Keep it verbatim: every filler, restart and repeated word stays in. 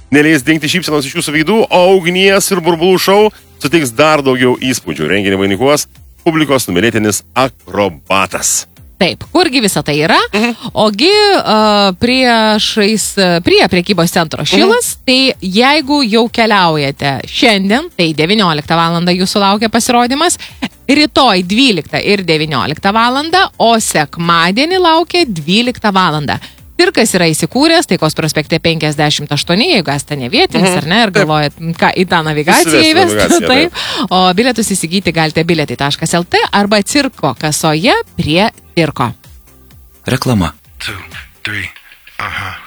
neleis dingti šypsenos iš jūsų veidų, o ugnies ir burbulų šou suteiks dar daugiau įspūdžių. Renginį vainikuos publikos numylėtinis akrobatas. Taip, kurgi visą tai yra? Mhm. Ogi uh, priešais, prie prekybos centro Šilas, mhm. tai jeigu jau keliaujate šiandien, tai devynioliktą valandą jūsų laukia pasirodymas, rytoj dvyliktą ir devynioliktą valandą, o sekmadienį laukia dvyliktą valandą. Cirkas yra įsikūręs, Taikos prospekte penkiasdešimt aštuoni, jeigu esate ne vietinis, mhm. ar ne, ir galvojat, ką į tą navigaciją įvesti. Taip. O bilietus įsigyti galite bilietai taškas el te arba cirko kasoje prie cirko. Reklama. Two, three, aha.